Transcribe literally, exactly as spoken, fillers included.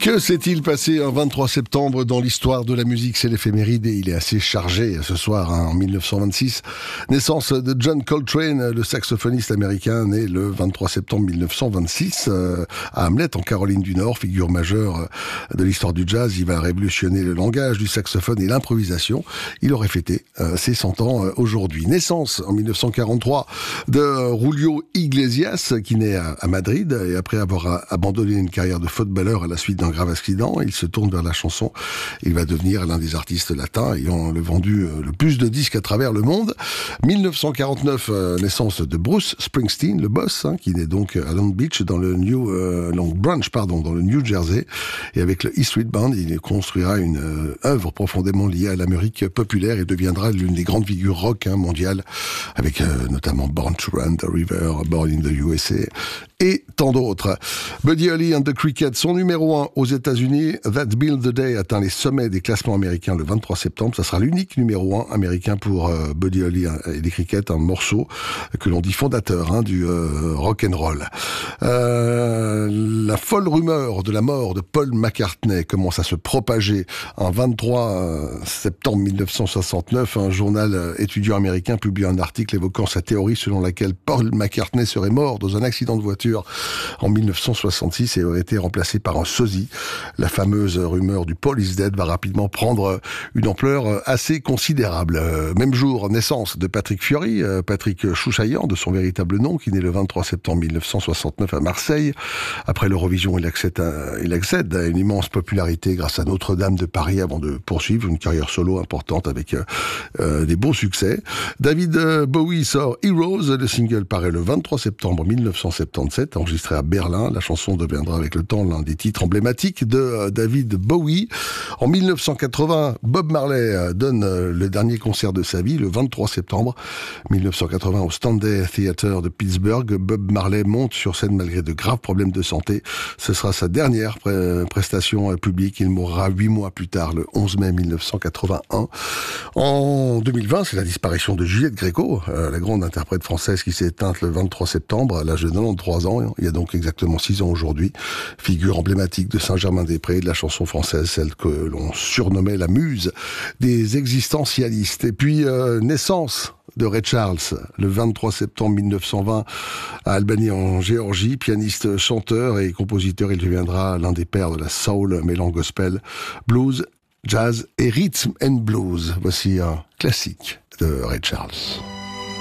Que s'est-il passé un vingt-trois septembre dans l'histoire de la musique? C'est l'éphéméride et il est assez chargé ce soir. Hein, en mille neuf cent vingt-six, naissance de John Coltrane, le saxophoniste américain né le vingt-trois septembre mille neuf cent vingt-six euh, à Hamlet en Caroline du Nord, figure majeure de l'histoire du jazz. Il va révolutionner le langage du saxophone et l'improvisation. Il aurait fêté euh, ses cent ans euh, aujourd'hui. Naissance en mille neuf cent quarante-trois de Julio Iglesias qui naît à, à Madrid et après avoir abandonné une carrière de footballeur à la suite d'un grave accident, il se tourne vers la chanson. Il va devenir l'un des artistes latins ayant le vendu le plus de disques à travers le monde. mille neuf cent quarante-neuf, euh, naissance de Bruce Springsteen, le boss, hein, qui naît donc à Long Beach, dans le New euh, Long Branch, pardon, dans le New Jersey. Et avec le E Street Band, il construira une euh, œuvre profondément liée à l'Amérique populaire et deviendra l'une des grandes figures rock hein, mondiales, avec euh, notamment Born to Run the River, Born in the U S A et tant d'autres. Buddy Holly and the Crickets, son numéro un aux États-Unis, That Build the Day, atteint les sommets des classements américains le vingt-trois septembre. Ça sera l'unique numéro un américain pour euh, Buddy Holly et les Crickets, un morceau que l'on dit fondateur hein, du euh, rock and roll. Euh, la folle rumeur de la mort de Paul McCartney commence à se propager. Un vingt-trois septembre mille neuf cent soixante-neuf, un journal étudiant américain publie un article évoquant sa théorie selon laquelle Paul McCartney serait mort dans un accident de voiture en mille neuf cent soixante-six et aurait été remplacé par un sosie. La fameuse rumeur du Paul is dead va rapidement prendre une ampleur assez considérable. Même jour, naissance de Patrick Fiori, Patrick Chouchaillan de son véritable nom, qui naît le vingt-trois septembre mille neuf cent soixante-neuf à Marseille. Après l'Eurovision, il accède, à, il accède à une immense popularité grâce à Notre-Dame de Paris avant de poursuivre une carrière solo importante avec euh, des beaux succès. David Bowie sort Heroes, le single paraît le vingt-trois septembre mille neuf cent soixante-dix-sept, enregistré à Berlin. La chanson deviendra avec le temps l'un des titres emblématiques de David Bowie. En mille neuf cent quatre-vingts, Bob Marley donne le dernier concert de sa vie, le vingt-trois septembre mille neuf cent quatre-vingts au Stanley Theatre de Pittsburgh. Bob Marley monte sur scène malgré de graves problèmes de santé. Ce sera sa dernière pré- prestation publique. Il mourra huit mois plus tard, le onze mai mille neuf cent quatre-vingt-un. En deux mille vingt, c'est la disparition de Juliette Gréco, euh, la grande interprète française qui s'est éteinte le vingt-trois septembre à l'âge de quatre-vingt-treize ans. Il y a donc exactement six ans aujourd'hui. Figure emblématique de Saint-Germain-des-Prés, de la chanson française, celle que l'on surnommait la muse des existentialistes. Et puis, euh, naissance de Ray Charles, le vingt-trois septembre mille neuf cent vingt, à Albany en Géorgie, pianiste, chanteur et compositeur. Il deviendra l'un des pères de la soul, mêlant gospel, blues, jazz et rhythm and blues. Voici un classique de Ray Charles.